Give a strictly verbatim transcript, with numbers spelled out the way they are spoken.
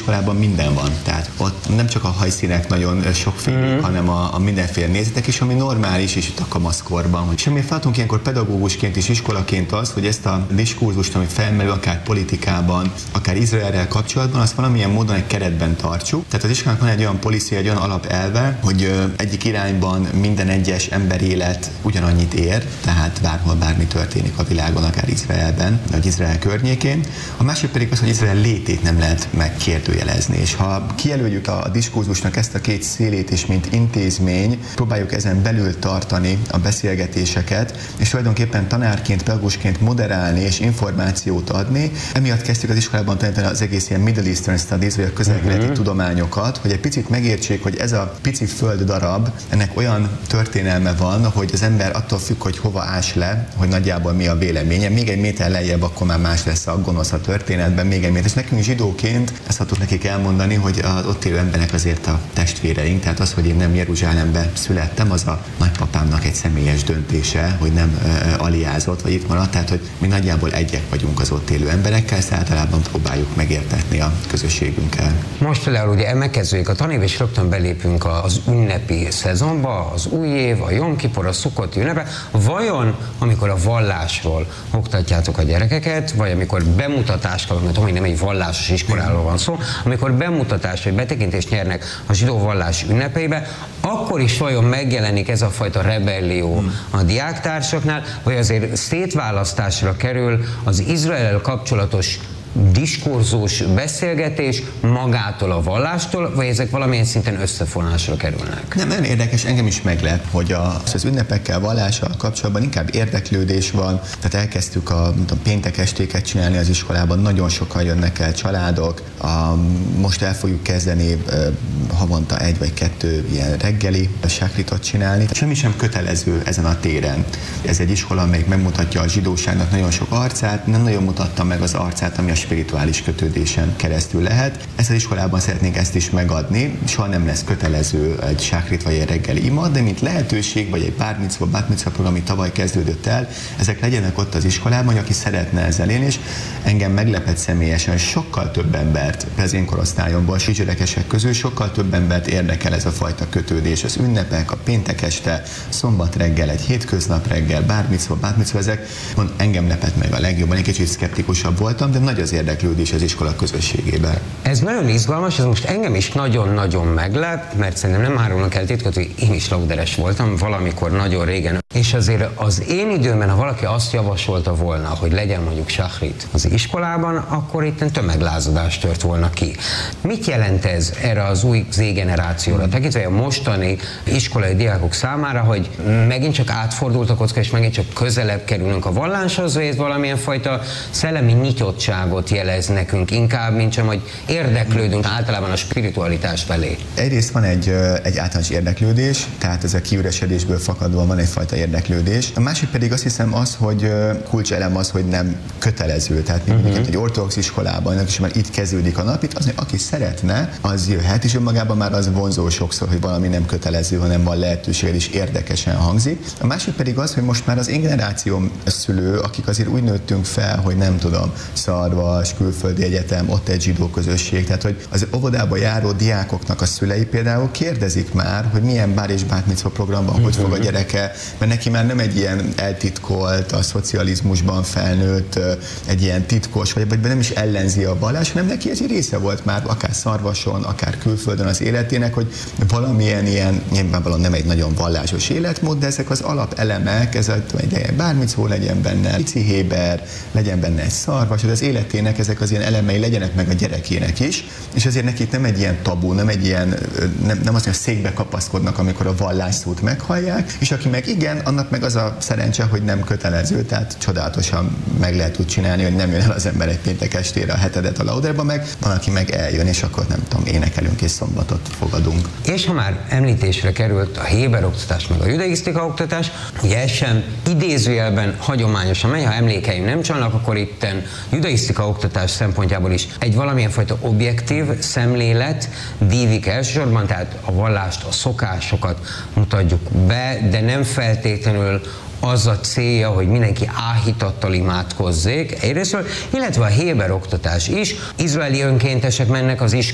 iskolában minden van. Tehát ott nem csak a hajszínek nagyon sokféle, mm-hmm. hanem a, a mindenféle nézetek is, ami normális is itt a kamaszkorban. És mi feladatunk ilyenkor pedagógusként és iskolaként az, hogy ezt a diskurzust, ami felmerül akár politikában, akár Izraellel kapcsolatban, azt valamilyen módon egy keretben tartsuk. Tehát az iskolának van egy olyan policy, egy olyan alapelve, hogy egyik irányban minden egyes emberélet ugyanannyit ér, tehát bárhol bármi történik a világon, akár Izraelben, vagy Izrael környékén. A másik pedig az, hogy Izrael létét nem lehet megkérdőjelezni. És ha kijelöljük a diskurzusnak ezt a két szélét is, mint intézmény, próbáljuk ezen belül tartani a beszélgetéseket, és tulajdonképpen tanárként, pedagógusként moderálni és információt adni. Emiatt kezdtük az iskolában tanítani az egész ilyen Middle Eastern Studies, vagy a közel-keleti uh-huh. tudományokat, hogy egy picit megértsék, hogy ez a pici föld darab, ennek olyan történelme van, hogy az ember attól függ, hogy hova ás le, hogy nagyjából mi a véleménye. Még egy méter lejjebb, akkor már más lesz a gonosz a történetben, még egy méter. És nekünk zsidóként ezt hatunk nekik elmondani, hogy az ott élő emberek azért a testvéreink, tehát az, hogy én nem Jeruzsálemben születtem, az a nagypapámnak egy személyes döntése, hogy nem uh, aliázott, vagy itt maradt, tehát hogy mi nagyjából egyek vagyunk az ott élő emberekkel, ezt általában próbáljuk megértetni a közösségünkkel. Most például ugye megkezdődik a tanév, és rögtön belépünk az ünnepi szezonba, az új év, a Jom Kipur, a Szukkoti ünnepe. Vajon, amikor a vallásról oktatjátok a gyerekeket, vagy amikor bemutatás kapnak, mert tudom, hogy nem egy vallásos iskoláról van szó, amikor bemutatás vagy betekintést nyernek a zsidó vallás ünnepeibe, akkor is vajon megjelenik ez a fajta rebellió a diáktársaknál, vagy azért szétválasztásra kerül az Izraellel kapcsolatos diskurzus, beszélgetés magától a vallástól, vagy ezek valamilyen szinten összefonásra kerülnek? Nem, nagyon érdekes, engem is meglep, hogy a, az ünnepekkel, vallással kapcsolatban inkább érdeklődés van, tehát elkezdtük a, a péntek estéket csinálni az iskolában, nagyon sokan jönnek el családok, a, most el fogjuk kezdeni e, havonta egy vagy kettő ilyen reggeli sákritot csinálni. Semmi sem kötelező ezen a téren. Ez egy iskola, amelyik megmutatja a zsidóságnak nagyon sok arcát, nem nagyon mutatta meg az arcát, ami a spirituális kötődésen keresztül lehet. Ezt az iskolában szeretnénk ezt is megadni, soha nem lesz kötelező egy sákrit vagy egy reggeli ima, de mint lehetőség, vagy egy bár micva, bát micva program, ami tavaly kezdődött el, ezek legyenek ott az iskolában, hogy aki szeretne ezzel élni, és engem meglepett személyesen, sokkal több embert az én korosztályomból, kisgyerekesek közül sokkal több embert érdekel ez a fajta kötődés, az ünnepek, a péntek este, szombat reggel, egy hétköznap reggel, bár micva, bát micva, ezek, mond, engem lepett meg a legjobban, egy kicsit szkeptikusabb voltam, de nagy az érdeklődés az iskola közösségében. Ez nagyon izgalmas, ez most engem is nagyon-nagyon meglep, mert szerintem nem árulnak el titkot, hogy én is lauderes voltam valamikor nagyon régen. És azért az én időmben, ha valaki azt javasolta volna, hogy legyen mondjuk sákrit az iskolában, akkor itt tömeglázadás tört volna ki. Mit jelent ez erre az új Z-generációra tekintve, a mostani iskolai diákok számára, hogy megint csak átfordult a kocka, és megint csak közelebb kerülünk a valláshoz, vagy ez valamilyen fajta szellemi nyitottságot jelez nekünk inkább, mint sem, hogy érdeklődünk általában a spiritualitás felé? Egyrészt van egy, egy általános érdeklődés, tehát ez a kiüresedésből fakadóan van egyfajta érdeklődés. A másik pedig azt hiszem az, hogy kulcselem az, hogy nem kötelező. Tehát uh-huh. mondjuk egy ortodox iskolában, és már itt kezdődik a nap, itt az, hogy aki szeretne, az jöhet, és önmagában már az vonzó sokszor, hogy valami nem kötelező, hanem van lehetőséged, és érdekesen hangzik. A másik pedig az, hogy most már az én generációm szülő, akik azért úgy nőttünk fel, hogy nem tudom, Szarvas, külföldi egyetem, ott egy zsidó közösség, tehát hogy az óvodába járó diákoknak a szülei például kérdezik már, hogy milyen bár és bát micva programban, hogy fog a gyereke, mert neki már nem egy ilyen eltitkolt, a szocializmusban felnőtt, egy ilyen titkos, vagy, vagy nem is ellenzi a vallás, hanem neki ez egy része volt már, akár Szarvason, akár külföldön az életének, hogy valamilyen ilyen, nyilvánvalóan nem egy nagyon vallásos életmód, de ezek az alapelemek, ez egy bármicó legyen benne, pici héber, legyen benne egy Szarvas, hogy az életének ezek az ilyen elemei legyenek meg a gyerekének is, és azért nekik nem egy ilyen tabu, nem egy ilyen, nem, nem az, hogy a székbe kapaszkodnak, amikor a vallásszót meghallják, és aki meg igen, annak meg az a szerencse, hogy nem kötelező, tehát csodálatosan meg lehet úgy csinálni, hogy nem jön el az ember egy péntek estére a hetedet a lauderba, meg van, aki meg eljön, és akkor nem tudom, énekelünk és szombatot fogadunk. És ha már említésre került a héber oktatás, meg a judaisztika oktatás, ugye ez sem idézőjelben hagyományosan megy, ha emlékeim nem csalnak, akkor itten judaisztika oktatás szempontjából is egy valamilyen fajta objektív szemlélet dívik elsősorban, tehát a vallást, a szokásokat mutatjuk be, de nem feltétlenül az a célja, hogy mindenki áhítattal imádkozzék egyrésztről, illetve a héber oktatás is. Izraeli önkéntesek mennek az